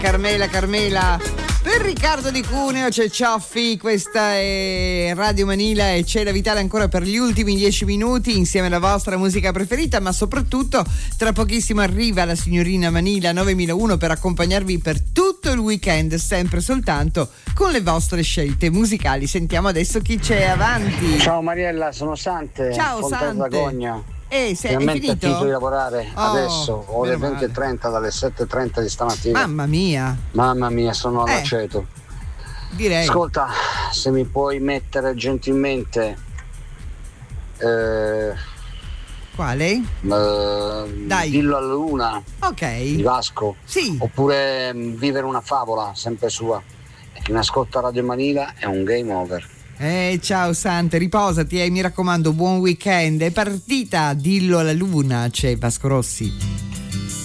Carmela. Per Riccardo Di Cuneo c'è Cioffi, questa è Radio Manila e c'è la Vitale ancora per gli ultimi 10 minuti insieme alla vostra musica preferita, ma soprattutto tra pochissimo arriva la signorina Manila 9001 per accompagnarvi per tutto il weekend, sempre soltanto con le vostre scelte musicali. Sentiamo adesso chi c'è avanti. Ciao Mariella, sono Sante. Ciao Sante. Cogna. Finalmente ho finito di lavorare adesso, ore 20:30 dalle 7:30 di stamattina. Mamma mia, sono all'aceto. Direi. Ascolta, se mi puoi mettere gentilmente quale? Dai. Dillo alla luna. Ok. Di Vasco. Sì. Oppure Vivere una favola, sempre sua. Chi mi ascolta Radio Manila è un game over. Ciao Sante, riposati mi raccomando, buon weekend. È partita Dillo alla luna, c'è Vasco Rossi.